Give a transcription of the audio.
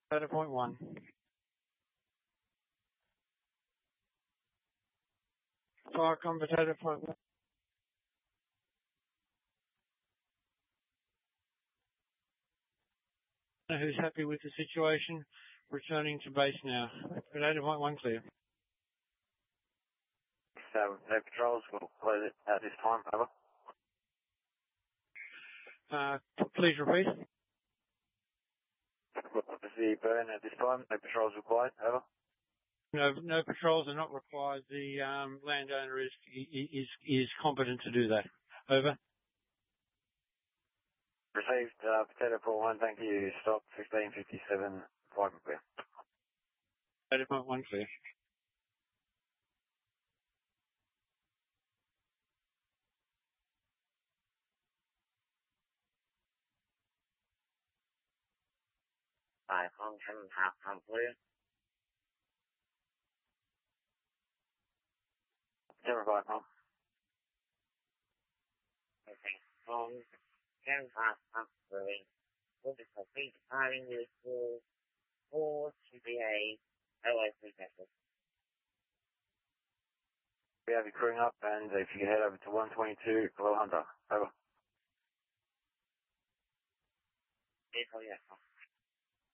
Potato point 1. Firecom Potato point 1. Who's happy with the situation? Returning to base now. Potato point 1 clear. So, no patrols, we'll close it at this time, over. Please repeat. The burn at this time, no patrols required, over. No patrols are not required. The landowner is competent to do that. Over. Received, Potato point 1, thank you. Stop 1557, 5 clear. Potato point 1 clear. Half clear. Timber 5 home. Okay, home, 10 half clearing. We'll just complete departing with full 4 CPA OIC vessel. We have you crewing up, and if you head over to 122, below Hunter, over. Vehicle, yes.